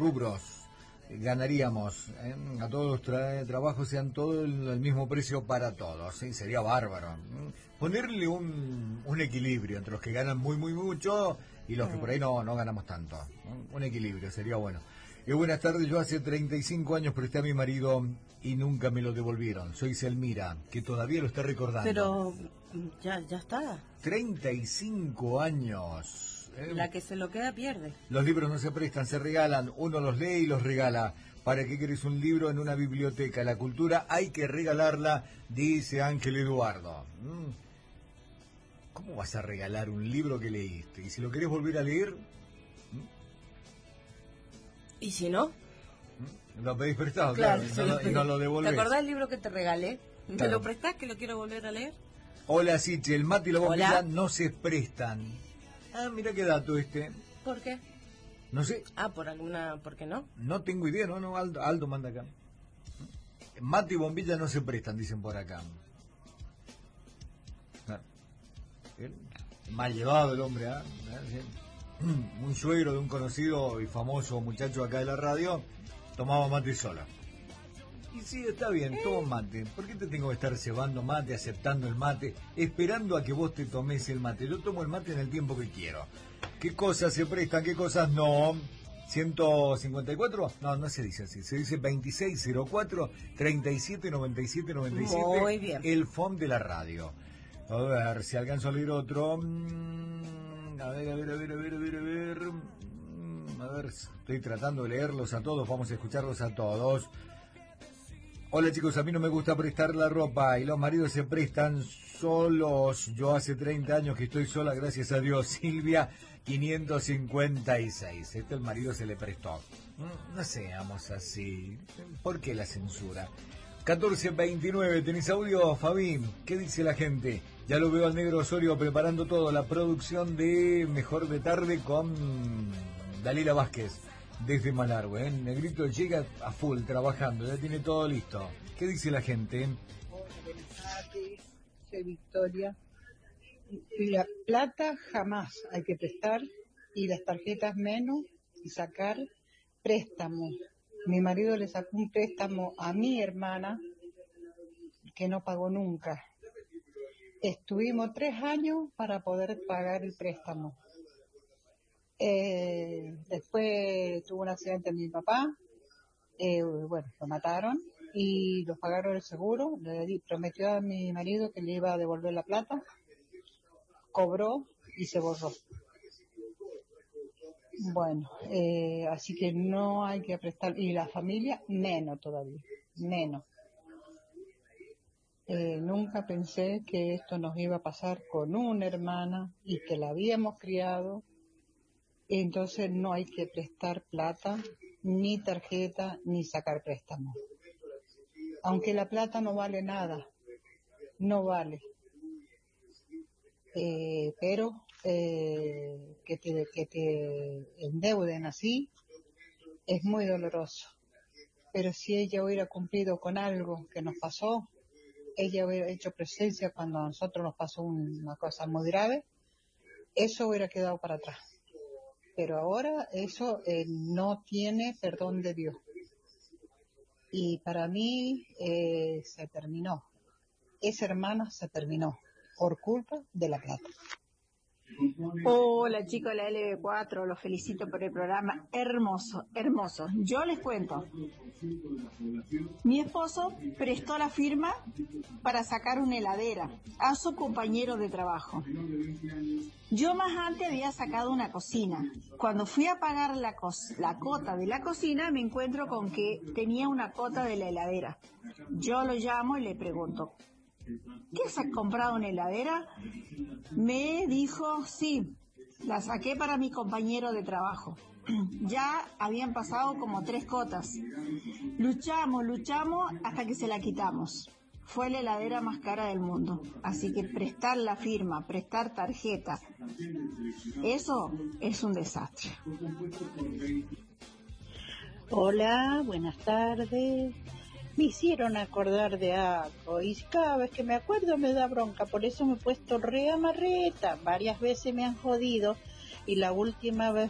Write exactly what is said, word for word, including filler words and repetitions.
rubros ganaríamos, ¿eh? A todos los tra- trabajos sean todos el, el mismo precio para todos, ¿sí? Sería bárbaro. ¿eh? Ponerle un, un equilibrio entre los que ganan muy, muy mucho y los que por ahí no, no ganamos tanto. ¿eh? Un equilibrio, sería bueno. Y buenas tardes, yo hace treinta y cinco años presté a mi marido y nunca me lo devolvieron. Soy Selmira, que todavía lo está recordando. Pero ya, ya está. treinta y cinco años. ¿eh? La que se lo queda pierde. Los libros no se prestan, se regalan. Uno los lee y los regala. ¿Para qué querés un libro en una biblioteca? La cultura hay que regalarla, dice Ángel Eduardo. ¿Mm? ¿Cómo vas a regalar un libro que leíste? Y si lo querés volver a leer... ¿Mm? ¿Y si no? ¿Mm? Lo pedís prestado, Claro, claro, y, se no, lo lo- y pedí. no lo devolvés. ¿Te acordás del libro que te regalé? ¿Me Claro. lo prestás que lo quiero volver a leer? Hola, Siche, el mate y la bombilla Hola. no se prestan. Ah, mira qué dato este. ¿Por qué? No sé, Ah, por alguna... ¿Por qué no? no tengo idea, no, no, Aldo, Aldo manda acá. Mate y bombilla no se prestan, dicen por acá. Claro. Él, mal llevado el hombre, ¿ah? ¿eh? Un suegro de un conocido y famoso muchacho acá de la radio tomaba mate sola. Y sí, está bien, toma mate. ¿Por qué te tengo que estar cebando mate, aceptando el mate, esperando a que vos te tomes el mate? Yo tomo el mate en el tiempo que quiero. ¿Qué cosas se prestan, qué cosas no? ¿ciento cincuenta y cuatro? No, no se dice así. Se dice veintiséis cero cuatro, treinta y siete noventa y siete noventa y siete. Muy bien. El F O M de la radio. A ver, si alcanzo a leer otro. Mm, A ver, a ver, a ver, a ver, a ver, a ver. Mm, A ver, estoy tratando de leerlos a todos. Vamos a escucharlos a todos. Hola chicos, a mí no me gusta prestar la ropa y los maridos se prestan solos. Yo hace treinta años que estoy sola, gracias a Dios. Silvia, quinientos cincuenta y seis. Este el marido se le prestó. Mm, No seamos así. ¿Por qué la censura? catorce veintinueve, ¿tenés audio, Fabi? ¿Qué dice la gente? Ya lo veo al negro Osorio preparando todo, la producción de Mejor de Tarde con Dalila Vázquez. Desde Malargüe, ¿eh? Negrito llega a full trabajando, ya tiene todo listo. ¿Qué dice la gente? Hola, buenas tardes, soy Victoria. La plata jamás hay que prestar y las tarjetas menos y sacar préstamos. Mi marido le sacó un préstamo a mi hermana que no pagó nunca. Estuvimos tres años para poder pagar el préstamo. Eh, después tuvo un accidente mi papá, eh, bueno, lo mataron y lo pagaron el seguro. Le di- prometió a mi marido que le iba a devolver la plata, cobró y se borró. Bueno, eh, así que no hay que prestar, y la familia menos todavía, menos. Eh, nunca pensé que esto nos iba a pasar con una hermana y que la habíamos criado. Entonces no hay que prestar plata, ni tarjeta, ni sacar préstamos. Aunque la plata no vale nada, no vale. Eh, pero eh, que, te, que te endeuden así es muy doloroso. Pero si ella hubiera cumplido con algo que nos pasó, ella hubiera hecho presencia cuando a nosotros nos pasó una cosa muy grave, eso hubiera quedado para atrás. Pero ahora eso eh, no tiene perdón de Dios. Y para mí eh, se terminó. Esa hermana se terminó por culpa de la plata. Hola chicos de la L B cuatro, los felicito por el programa, hermoso, hermoso. Yo les cuento, mi esposo prestó la firma para sacar una heladera a su compañero de trabajo. Yo más antes había sacado una cocina. Cuando fui a pagar la, co- la cota de la cocina, me encuentro con que tenía una cota de la heladera. Yo lo llamo y le pregunto, ¿qué has comprado una heladera? Me dijo, sí, la saqué para mi compañero de trabajo. Ya habían pasado como tres cotas. Luchamos, luchamos hasta que se la quitamos. Fue la heladera más cara del mundo. Así que prestar la firma, prestar tarjeta, eso es un desastre. Hola, buenas tardes. Me hicieron acordar de algo y cada vez que me acuerdo me da bronca, por eso me he puesto re amarreta. Varias veces me han jodido y la última vez